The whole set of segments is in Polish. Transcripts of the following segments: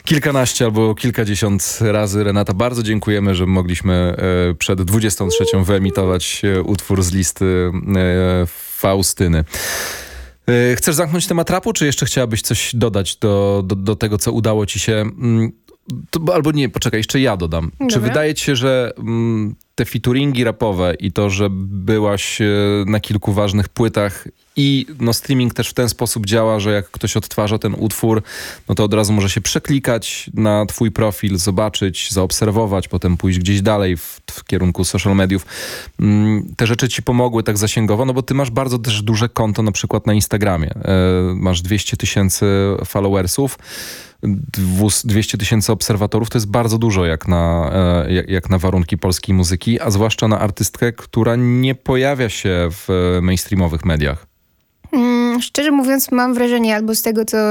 kilkanaście albo kilkadziesiąt razy. Renata, bardzo dziękujemy, że mogliśmy przed 23 wyemitować utwór z listy Faustyny. Chcesz zamknąć temat rapu, czy jeszcze chciałabyś coś dodać do tego, co udało ci się? Albo nie, poczekaj, jeszcze ja dodam. Dobra. Czy wydaje ci się, że te featuringi rapowe i to, że byłaś na kilku ważnych płytach i streaming też w ten sposób działa, że jak ktoś odtwarza ten utwór, no to od razu może się przeklikać na twój profil, zobaczyć, zaobserwować, potem pójść gdzieś dalej w kierunku social mediów. Te rzeczy ci pomogły tak zasięgowo, no bo ty masz bardzo też duże konto na przykład na Instagramie. Masz 200 000 followersów. 200 000 obserwatorów to jest bardzo dużo jak na warunki polskiej muzyki, a zwłaszcza na artystkę, która nie pojawia się w mainstreamowych mediach. Szczerze mówiąc, mam wrażenie, albo z tego, co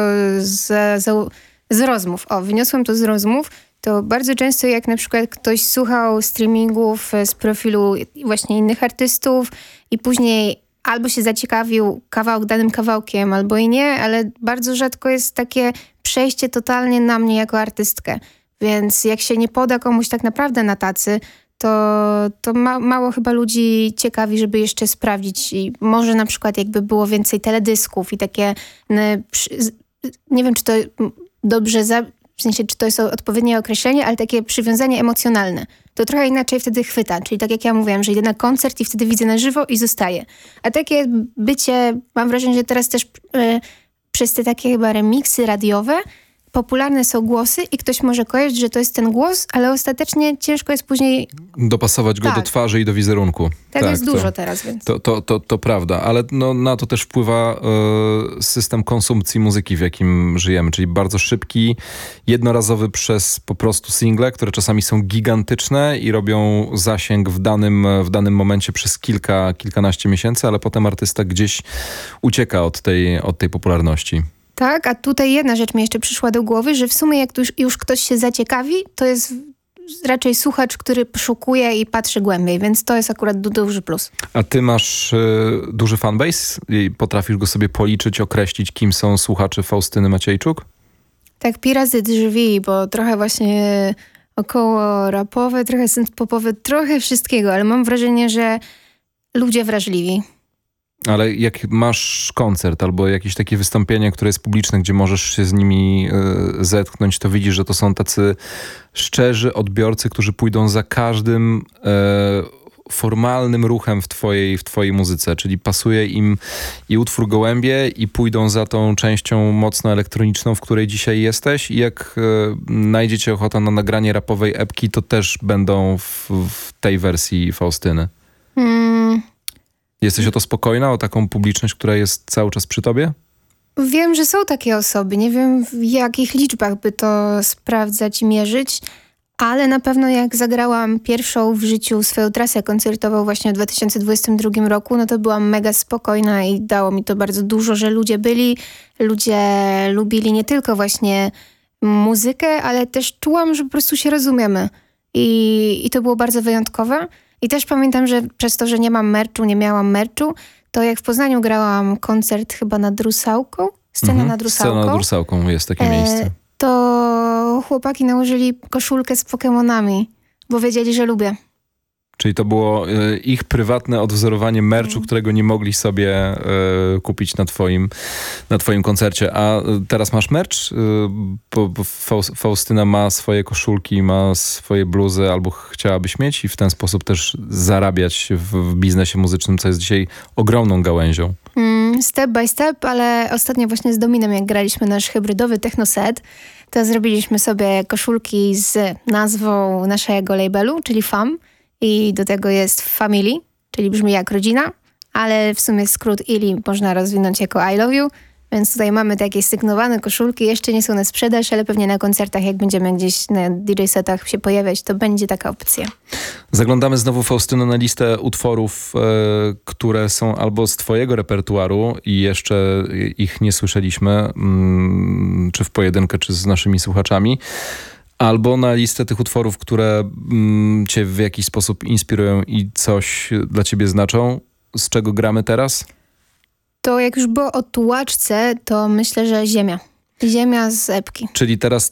z rozmów, wyniosłam to z rozmów, to bardzo często jak na przykład ktoś słuchał streamingów z profilu właśnie innych artystów i później albo się zaciekawił danym kawałkiem, albo i nie, ale bardzo rzadko jest takie przejście totalnie na mnie jako artystkę. Więc jak się nie poda komuś tak naprawdę na tacy, to mało chyba ludzi ciekawi, żeby jeszcze sprawdzić. I może na przykład jakby było więcej teledysków i takie, nie wiem, czy to dobrze, w sensie, czy to jest odpowiednie określenie, ale takie przywiązanie emocjonalne. To trochę inaczej wtedy chwyta. Czyli tak jak ja mówiłam, że idę na koncert i wtedy widzę na żywo i zostaję. A takie bycie, mam wrażenie, że teraz też przez te takie chyba remiksy radiowe popularne są głosy i ktoś może kojarzyć, że to jest ten głos, ale ostatecznie ciężko jest później dopasować go do twarzy i do wizerunku. Tak, jest dużo teraz, więc. To prawda, ale na to też wpływa system konsumpcji muzyki, w jakim żyjemy, czyli bardzo szybki, jednorazowy przez po prostu single, które czasami są gigantyczne i robią zasięg w danym momencie przez kilkanaście miesięcy, ale potem artysta gdzieś ucieka od tej popularności. Tak, a tutaj jedna rzecz mi jeszcze przyszła do głowy, że w sumie jak już ktoś się zaciekawi, to jest raczej słuchacz, który poszukuje i patrzy głębiej, więc to jest akurat duży plus. A ty masz duży fanbase i potrafisz go sobie policzyć, określić, kim są słuchacze Faustyny Maciejczuk? Tak, pi razy drzwi, bo trochę właśnie około rapowe, trochę synth-popowe, trochę wszystkiego, ale mam wrażenie, że ludzie wrażliwi. Ale jak masz koncert albo jakieś takie wystąpienie, które jest publiczne, gdzie możesz się z nimi zetknąć, to widzisz, że to są tacy szczerzy odbiorcy, którzy pójdą za każdym formalnym ruchem w twojej muzyce, czyli pasuje im i utwór Gołębie i pójdą za tą częścią mocno elektroniczną, w której dzisiaj jesteś i jak znajdziecie ochotę na nagranie rapowej epki, to też będą w tej wersji Faustyny. Jesteś o to spokojna, o taką publiczność, która jest cały czas przy tobie? Wiem, że są takie osoby. Nie wiem, w jakich liczbach by to sprawdzać i mierzyć, ale na pewno jak zagrałam pierwszą w życiu swoją trasę koncertową właśnie w 2022 roku, no to byłam mega spokojna i dało mi to bardzo dużo, że ludzie lubili nie tylko właśnie muzykę, ale też czułam, że po prostu się rozumiemy. I to było bardzo wyjątkowe. I też pamiętam, że przez to, że nie miałam merchu, to jak w Poznaniu grałam koncert chyba nad Rusałką, scena nad Rusałką. Scena nad Rusałką jest takie miejsce. To chłopaki nałożyli koszulkę z Pokemonami, bo wiedzieli, że lubię. Czyli to było ich prywatne odwzorowanie merchu, którego nie mogli sobie kupić na twoim koncercie. A teraz masz merch? Faustyna ma swoje koszulki, ma swoje bluzy, albo chciałabyś mieć i w ten sposób też zarabiać w biznesie muzycznym, co jest dzisiaj ogromną gałęzią. Step by step, ale ostatnio właśnie z Dominem, jak graliśmy nasz hybrydowy technoset, to zrobiliśmy sobie koszulki z nazwą naszego labelu, czyli FAM. I do tego jest Family, czyli brzmi jak rodzina, ale w sumie skrót ILI można rozwinąć jako I love you, więc tutaj mamy takie sygnowane koszulki, jeszcze nie są na sprzedaż, ale pewnie na koncertach, jak będziemy gdzieś na DJ setach się pojawiać, to będzie taka opcja. Zaglądamy znowu, Faustyno, na listę utworów, które są albo z twojego repertuaru i jeszcze ich nie słyszeliśmy, czy w pojedynkę, czy z naszymi słuchaczami, albo na listę tych utworów, które cię w jakiś sposób inspirują i coś dla ciebie znaczą. Z czego gramy teraz? To jak już było o tułaczce, to myślę, że Ziemia. Ziemia z epki. Czyli teraz